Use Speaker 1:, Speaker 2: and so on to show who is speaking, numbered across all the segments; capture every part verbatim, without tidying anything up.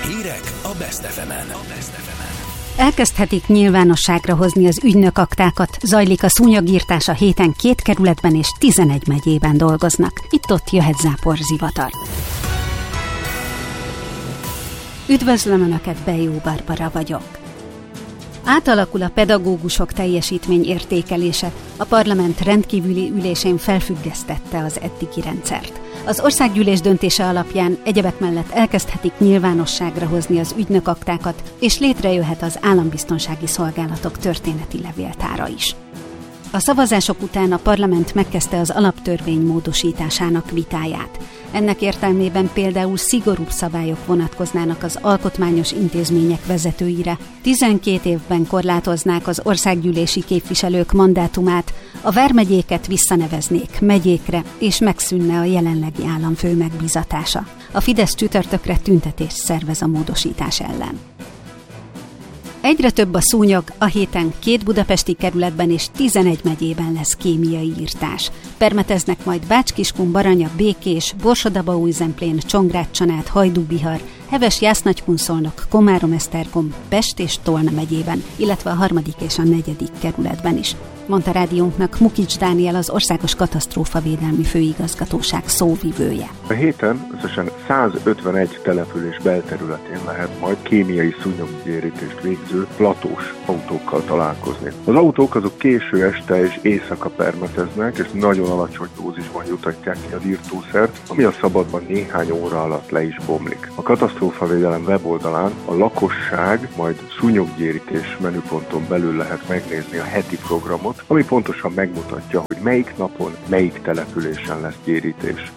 Speaker 1: Hírek a Best ef emen.
Speaker 2: Elkezdhetik nyilvánosságra hozni az ügynökaktákat. Zajlik a szúnyogírtás, a héten két kerületben és tizenegy megyében dolgoznak. Itt-ott jöhet zápor, zivatar. Üdvözlöm Önöket, Bejó Barbara vagyok. Átalakul a pedagógusok teljesítmény értékelése. A parlament rendkívüli ülésén felfüggesztette az eddigi rendszert. Az országgyűlés döntése alapján egyebek mellett elkezdhetik nyilvánosságra hozni az ügynökaktákat, és létrejöhet az állambiztonsági szolgálatok történeti levéltára is. A szavazások után a parlament megkezdte az alaptörvény módosításának vitáját. Ennek értelmében például szigorúbb szabályok vonatkoznának az alkotmányos intézmények vezetőire, tizenkét évben korlátoznák az országgyűlési képviselők mandátumát, a vármegyéket visszaneveznék megyékre, és megszűnne a jelenlegi államfő megbízatása. A Fidesz csütörtökre tüntetést szervez a módosítás ellen. Egyre több a szúnyog, a héten két budapesti kerületben és tizenegy megyében lesz kémiai írtás. Permeteznek majd Bács-Kiskun, Baranya, Békés, Borsod-Abaúj-Zemplén, Csongrád-Csanád, Hajdú-Bihar, Heves-Jász-Nagykunszolnok, Komárom-Esztergom, Pest és Tolna megyében, illetve a harmadik és a negyedik kerületben is. Mondta rádiónknak Mukics Dániel, az Országos Katasztrófavédelmi Főigazgatóság szóvivője.
Speaker 3: A héten összesen százötvenegy település belterületén lehet majd kémiai szúnyoggyérítést végző platós autókkal találkozni. Az autók azok késő este és éjszaka permeteznek, és nagyon alacsony dózisban jutatják ki az írtószert, ami a szabadban néhány óra alatt le is bomlik. A Katasztrófavédelem weboldalán a lakosság majd szúnyoggyérítés menüponton belül lehet megnézni a heti programot, ami pontosan megmutatja, hogy melyik napon, melyik településen lesz gyérítés.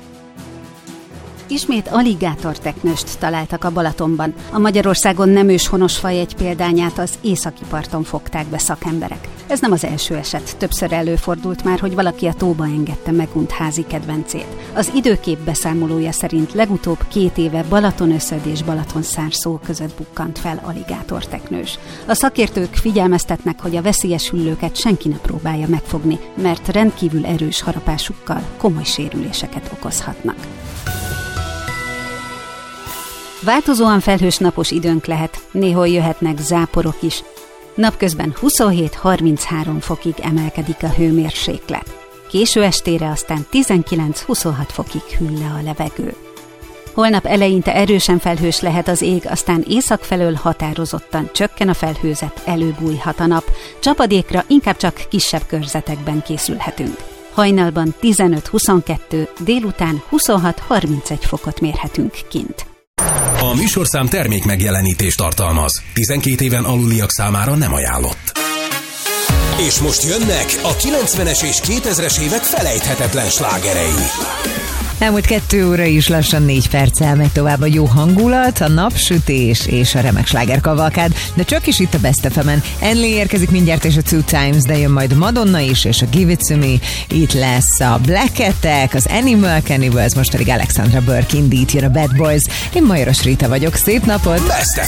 Speaker 2: Ismét aligátorteknőst találtak a Balatonban. A Magyarországon nem őshonos faj egy példányát az északi parton fogták be szakemberek. Ez nem az első eset, többször előfordult már, hogy valaki a tóba engedte megunt házi kedvencét. Az időkép beszámolója szerint legutóbb két éve Balatonöszöd és Balatonszárszó között bukkant fel aligátorteknős. A szakértők figyelmeztetnek, hogy a veszélyes hüllőket senki ne próbálja megfogni, mert rendkívül erős harapásukkal komoly sérüléseket okozhatnak. Változóan felhős napos időnk lehet, néhol jöhetnek záporok is. Napközben huszonhét-harminchárom fokig emelkedik a hőmérséklet. Késő estére aztán tizenkilenc-huszonhat fokig hűl le a levegő. Holnap eleinte erősen felhős lehet az ég, aztán észak felől határozottan csökken a felhőzet, előbújhat a nap. Csapadékra inkább csak kisebb körzetekben készülhetünk. Hajnalban tizenöt-huszonkettő, délután huszonhat-harmincegy fokot mérhetünk kint.
Speaker 1: A műsorszám termék megjelenítést tartalmaz. tizenkét éven aluliak számára nem ajánlott. És most jönnek a kilencvenes és kétezres évek felejthetetlen slágerei.
Speaker 4: Elmúlt kettő óra is lassan négy perccel megy tovább a jó hangulat, a napsütés és a remek slágerkavalkád, de csak is itt a Best ef emen. Enlé érkezik mindjárt és a Two Times, de jön majd Madonna is és a Give It To Me. Itt lesz a Black Attack, az Animal Cannibals, most pedig Alexandra Burke indít, jön a Bad Boys. Én Majoros Rita vagyok, szép napot!
Speaker 1: Best ef